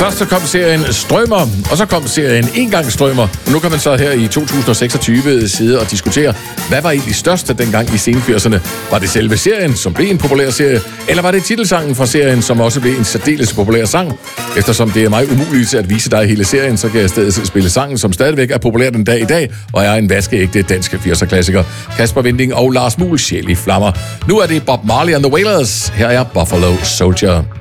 Først så kom serien Strømer, og så kom serien Engangsstrømer. Nu kan man så her i 2026 sidde og diskutere, hvad var egentlig størst dengang i sen 80'erne? Var det selve serien, som blev en populær serie, eller var det titelsangen fra serien, som også blev en særdeles populær sang? Eftersom det er meget umuligt at vise dig hele serien, så kan jeg i stedet spille sangen, som stadigvæk er populær den dag i dag, og er en vaskeægte dansk 80'er-klassiker. Kasper Winding og Lars Muhl, Sjæl i flammer. Nu er det Bob Marley and the Wailers. Her er Buffalo Soldier.